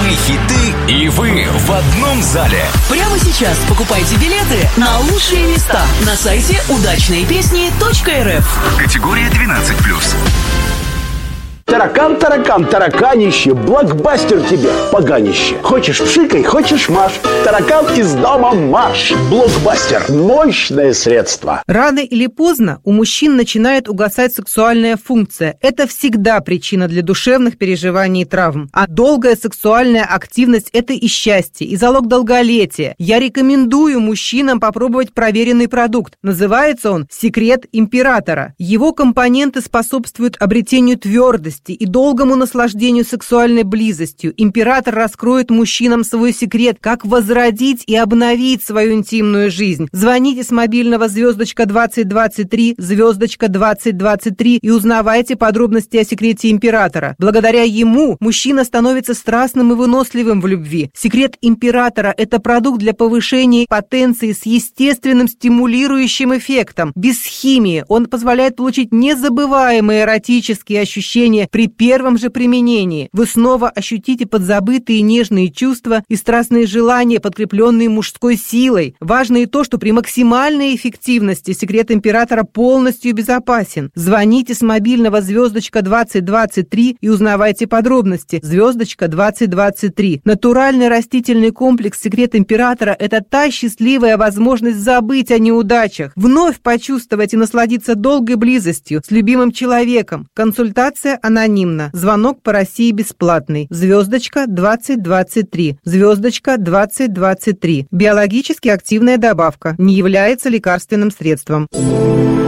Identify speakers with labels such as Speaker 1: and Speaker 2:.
Speaker 1: Самые хиты и вы в одном зале.
Speaker 2: Прямо сейчас покупайте билеты на лучшие места на сайте удачные-песни.рф.
Speaker 1: Категория 12+.
Speaker 3: Таракан, таракан, тараканище, блокбастер тебе, поганище. Хочешь пшикай, хочешь маш. Таракан из дома марш. Блокбастер. Мощное средство.
Speaker 4: Рано или поздно у мужчин начинает угасать сексуальная функция. Это всегда причина для душевных переживаний и травм. А долгая сексуальная активность – это и счастье, и залог долголетия. Я рекомендую мужчинам попробовать проверенный продукт. Называется он «Секрет императора». Его компоненты способствуют обретению твердости и долгому наслаждению сексуальной близостью. Император раскроет мужчинам свой секрет, как возродить и обновить свою интимную жизнь. Звоните с мобильного звездочка 2023, звездочка 2023 и узнавайте подробности о секрете императора. Благодаря ему мужчина становится страстным и выносливым в любви. Секрет императора – это продукт для повышения потенции с естественным стимулирующим эффектом. Без химии он позволяет получить незабываемые эротические ощущения при первом же применении. Вы снова ощутите подзабытые нежные чувства и страстные желания, подкрепленные мужской силой. Важно и то, что при максимальной эффективности секрет императора полностью безопасен. Звоните с мобильного звездочка 2023 и узнавайте подробности. Звездочка 2023. Натуральный растительный комплекс «Секрет императора» – это та счастливая возможность забыть о неудачах, вновь почувствовать и насладиться долгой близостью с любимым человеком. Консультация анонимна. Звонок по России бесплатный. Звездочка 2023. Звездочка 2023. Биологически активная добавка. Не является лекарственным средством.